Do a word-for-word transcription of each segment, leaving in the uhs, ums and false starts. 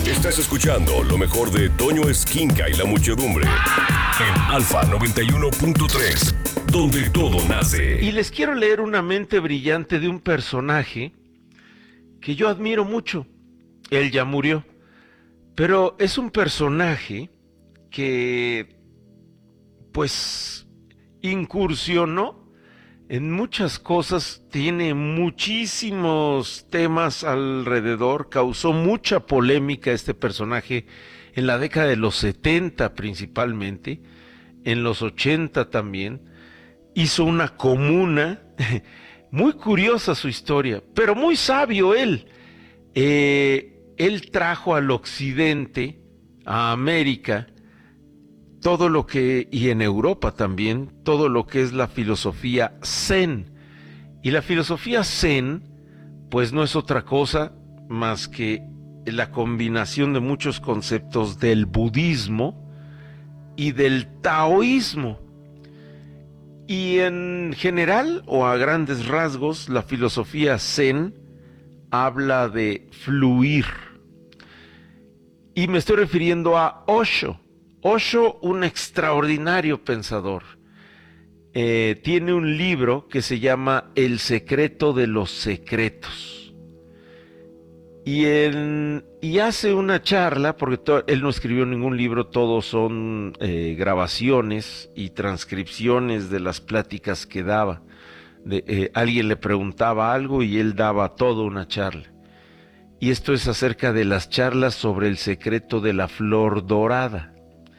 Estás escuchando lo mejor de Toño Esquinca y la muchedumbre en Alfa noventa y uno punto tres, donde todo nace. Y les quiero leer una mente brillante de un personaje que yo admiro mucho. Él ya murió, pero es un personaje que pues incursionó en muchas cosas, tiene muchísimos temas alrededor, causó mucha polémica este personaje en la década de los setenta principalmente, en los ochenta también, hizo una comuna, muy curiosa su historia, pero muy sabio él. Eh, él trajo al occidente, a América, todo lo que, y en Europa también, todo lo que es la filosofía Zen. Y la filosofía Zen, pues no es otra cosa más que la combinación de muchos conceptos del budismo y del taoísmo. Y en general, o a grandes rasgos, la filosofía Zen habla de fluir. Y me estoy refiriendo a Osho. Osho, un extraordinario pensador, eh, tiene un libro que se llama El secreto de los secretos. Y, en, y hace una charla, porque to, él no escribió ningún libro, todos son eh, grabaciones y transcripciones de las pláticas que daba. De, eh, alguien le preguntaba algo y él daba toda una charla. Y esto es acerca de las charlas sobre el secreto de la flor dorada.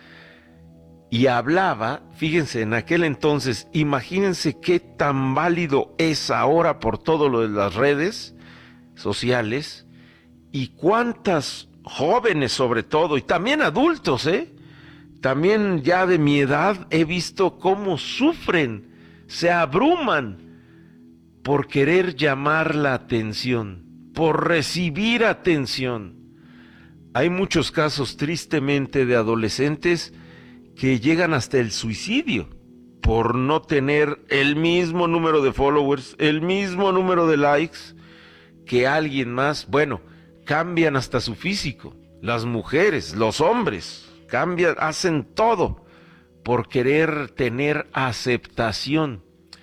Y hablaba, fíjense, en aquel entonces, imagínense qué tan válido es ahora por todo lo de las redes sociales, y cuántas jóvenes sobre todo, y también adultos, ¿eh? También ya de mi edad he visto cómo sufren, se abruman por querer llamar la atención, por recibir atención. Hay muchos casos, tristemente, de adolescentes que llegan hasta el suicidio por no tener el mismo número de followers, el mismo número de likes que alguien más. Bueno, cambian hasta su físico, las mujeres, los hombres, cambian, hacen todo por querer tener aceptación.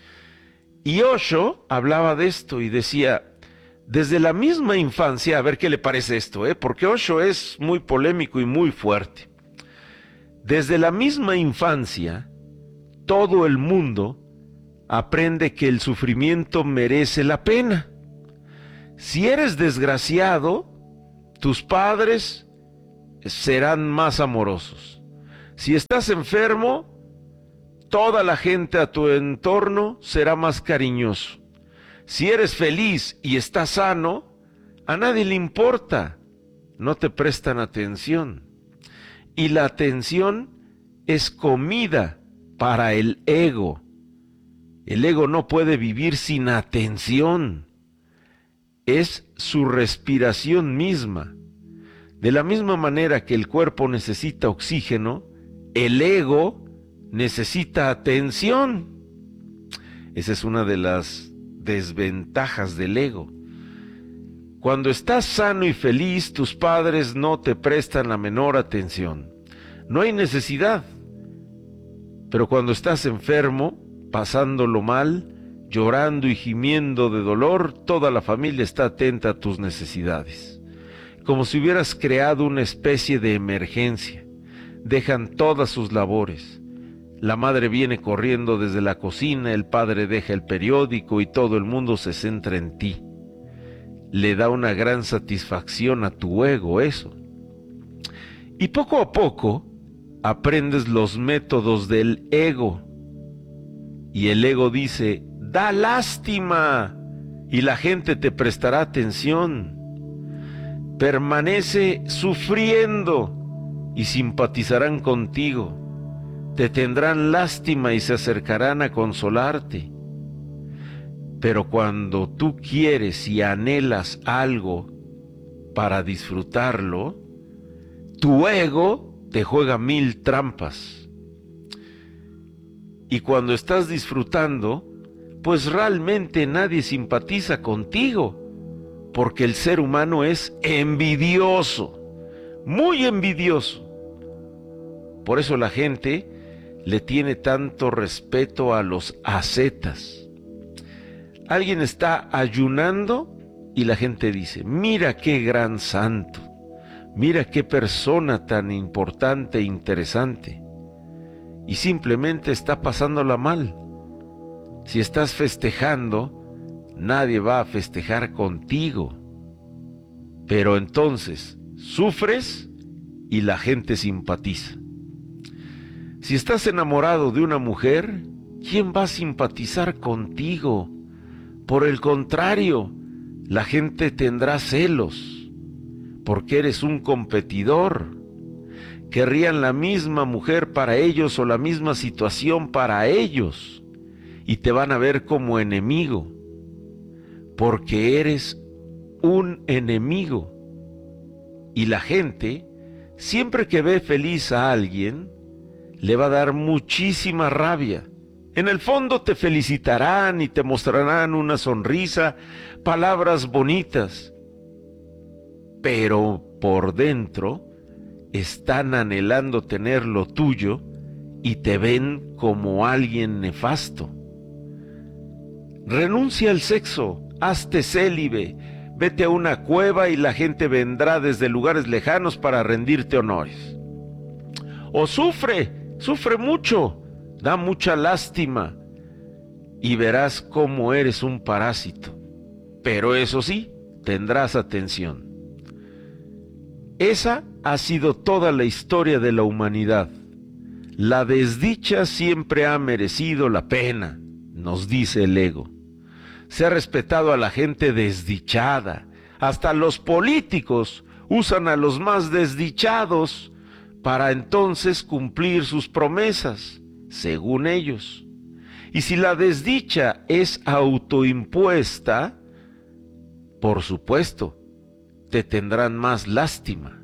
Y Osho hablaba de esto y decía, desde la misma infancia, a ver qué le parece esto, ¿eh? Porque Osho es muy polémico y muy fuerte. Desde la misma infancia, todo el mundo aprende que el sufrimiento merece la pena. Si eres desgraciado, tus padres serán más amorosos. Si estás enfermo, toda la gente a tu entorno será más cariñoso. Si eres feliz y estás sano, a nadie le importa, no te prestan atención. Y la atención es comida para el ego. El ego no puede vivir sin atención. Es su respiración misma. De la misma manera que el cuerpo necesita oxígeno, el ego necesita atención. Esa es una de las desventajas del ego. Cuando estás sano y feliz, tus padres no te prestan la menor atención. No hay necesidad. Pero cuando estás enfermo, pasándolo mal, llorando y gimiendo de dolor, toda la familia está atenta a tus necesidades. Como si hubieras creado una especie de emergencia. Dejan todas sus labores. La madre viene corriendo desde la cocina, el padre deja el periódico y todo el mundo se centra en ti. Le da una gran satisfacción a tu ego eso. Y poco a poco aprendes los métodos del ego. Y el ego dice, da lástima, y la gente te prestará atención. Permanece sufriendo y simpatizarán contigo. Te tendrán lástima y se acercarán a consolarte. Pero cuando tú quieres y anhelas algo para disfrutarlo, tu ego te juega mil trampas. Y cuando estás disfrutando, pues realmente nadie simpatiza contigo, porque el ser humano es envidioso. muy envidioso. Por eso la gente le tiene tanto respeto a los ascetas. Alguien está ayunando y la gente dice, mira qué gran santo, mira qué persona tan importante e interesante. Y simplemente está pasándola mal. Si estás festejando, nadie va a festejar contigo. Pero entonces sufres y la gente simpatiza. Si estás enamorado de una mujer, ¿quién va a simpatizar contigo? Por el contrario, la gente tendrá celos, porque eres un competidor. Querrían la misma mujer para ellos o la misma situación para ellos, y te van a ver como enemigo, porque eres un enemigo. Y la gente, siempre que ve feliz a alguien, le va a dar muchísima rabia. En el fondo te felicitarán y te mostrarán una sonrisa, palabras bonitas, pero por dentro están anhelando tener lo tuyo y te ven como alguien nefasto. Renuncia al sexo, hazte célibe, vete a una cueva y la gente vendrá desde lugares lejanos para rendirte honores. O sufre, sufre mucho, da mucha lástima y verás cómo eres un parásito. Pero eso sí, tendrás atención. Esa ha sido toda la historia de la humanidad. La desdicha siempre ha merecido la pena, nos dice el ego. Se ha respetado a la gente desdichada. Hasta los políticos usan a los más desdichados para entonces cumplir sus promesas, según ellos. Y si la desdicha es autoimpuesta, por supuesto, te tendrán más lástima.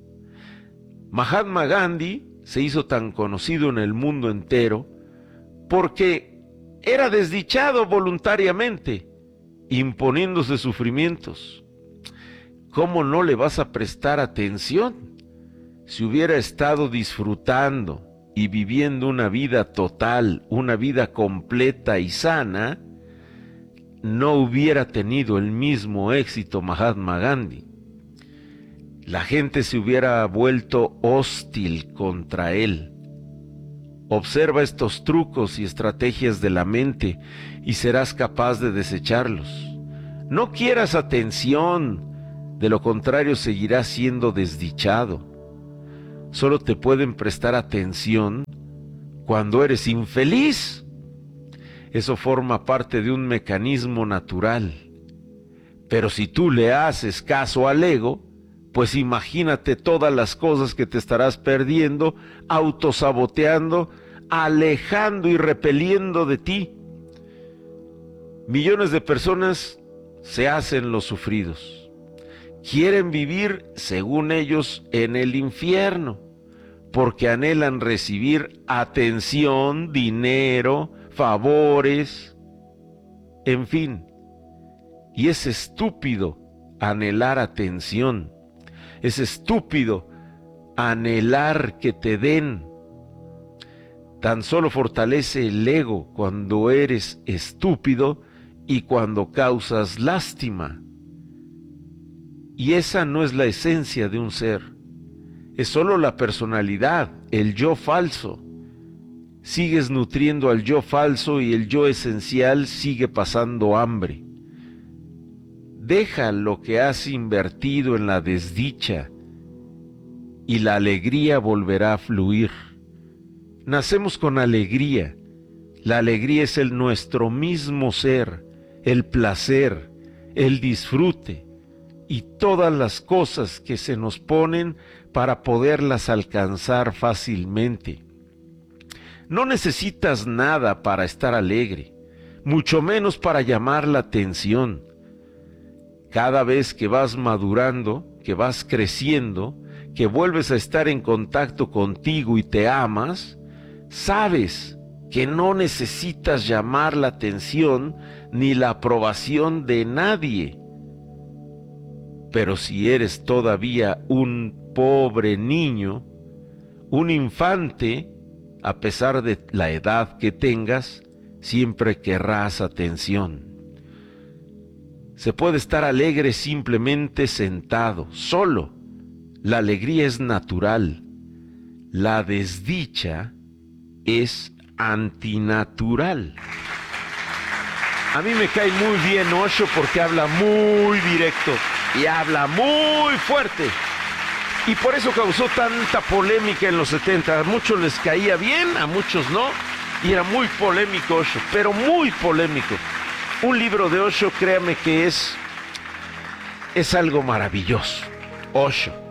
Mahatma Gandhi se hizo tan conocido en el mundo entero porque era desdichado voluntariamente, imponiéndose sufrimientos. ¿Cómo no le vas a prestar atención? Si hubiera estado disfrutando y viviendo una vida total, una vida completa y sana, no hubiera tenido el mismo éxito Mahatma Gandhi. La gente se hubiera vuelto hostil contra él. Observa estos trucos y estrategias de la mente y serás capaz de desecharlos. No quieras atención, de lo contrario seguirás siendo desdichado. Solo te pueden prestar atención cuando eres infeliz. Eso forma parte de un mecanismo natural. Pero si tú le haces caso al ego, pues imagínate todas las cosas que te estarás perdiendo, autosaboteando, alejando y repeliendo de ti. Millones de personas se hacen los sufridos. Quieren vivir, según ellos, en el infierno, porque anhelan recibir atención, dinero, favores, en fin. Y es estúpido anhelar atención. Es estúpido anhelar que te den. Tan solo fortalece el ego cuando eres estúpido y cuando causas lástima. Y esa no es la esencia de un ser. Es solo la personalidad, el yo falso. Sigues nutriendo al yo falso y el yo esencial sigue pasando hambre. Deja lo que has invertido en la desdicha y la alegría volverá a fluir. Nacemos con alegría. La alegría es el nuestro mismo ser, el placer, el disfrute y todas las cosas que se nos ponen para poderlas alcanzar fácilmente. No necesitas nada para estar alegre, mucho menos para llamar la atención. Cada vez que vas madurando, que vas creciendo, que vuelves a estar en contacto contigo y te amas, sabes que no necesitas llamar la atención ni la aprobación de nadie. Pero si eres todavía un pobre niño, un infante, a pesar de la edad que tengas, siempre querrás atención. Se puede estar alegre simplemente sentado, solo. La alegría es natural. La desdicha es antinatural. A mí me cae muy bien Osho porque habla muy directo y habla muy fuerte. Y por eso causó tanta polémica en los setenta. A muchos les caía bien, a muchos no. Y era muy polémico Osho, pero muy polémico. Un libro de Osho, créame que es, es algo maravilloso. Osho.